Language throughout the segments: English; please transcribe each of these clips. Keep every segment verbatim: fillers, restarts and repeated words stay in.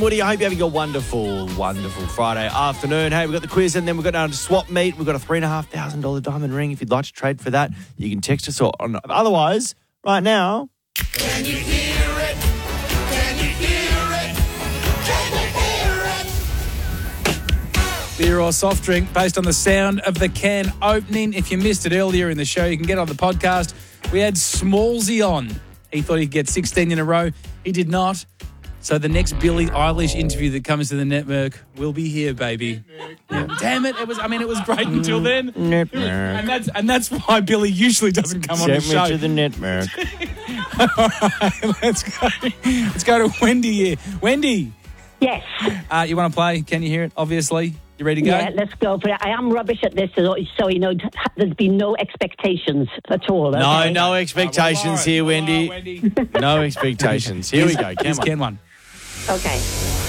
Woody, I hope you're having a wonderful, wonderful Friday afternoon. Hey, we've got the quiz and then we've got down to swap meet. We've got a three thousand five hundred dollars diamond ring. If you'd like to trade for that, you can text us or on. Otherwise, right now. Can you hear it? Can you hear it? Can you hear it? Beer or soft drink based on the sound of the can opening. If you missed it earlier in the show, you can get on the podcast. We had Smallsy on. He thought he'd get sixteen in a row. He did not. So the next Billie Eilish interview that comes to the network will be here, baby. Yeah. Damn it! It was. I mean, it was great until then. Network. And that's and that's why Billy usually doesn't come on the Send me show. to the network. All right, let's go. Let's go to Wendy here. Wendy, Yes. uh, you want to play? Can you hear it? Obviously, you ready to go? Yeah, let's go for it. I am rubbish at this, so, so you know, there's been no expectations at all. No, Okay? no expectations All right, here, all right, Wendy. Wendy. No expectations. Here we go. Here's Come on. Ken one. Okay.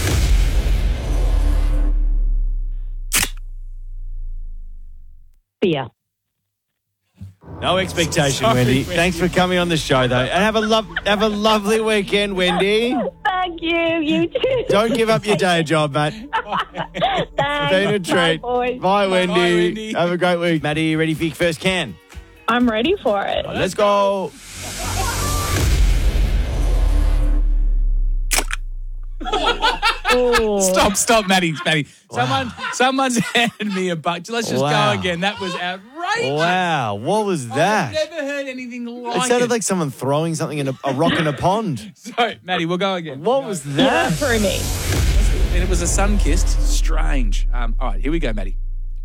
Beer. No expectation, Sorry, Wendy. Wendy. Thanks for coming on the show, though. And have a love, have a lovely weekend, Wendy. Thank you. You too. Don't give up your day job, mate. Thanks. Been a Bye, treat. boys. Bye, Wendy. Wendy. Have a great week. Maddie, you ready for your first can? I'm ready for it. Let's go. Oh. Stop, stop, Maddie, Maddie. Someone, someone's handed me a buck. Let's just Wow. go again. That was outrageous. Wow, what was that? I've never heard anything like It it. sounded like someone throwing something in a, a rock in a pond. So, Maddie, we'll go again. What was Yeah, that? for me. And it was a sun-kissed. Strange. Um, all right, here we go, Maddie.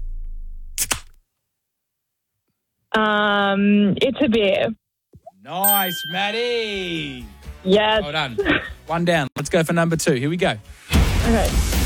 Um, it's a beer. Nice, Maddie. Yes. Well done. One down. Let's go for number two. Here we go. Okay.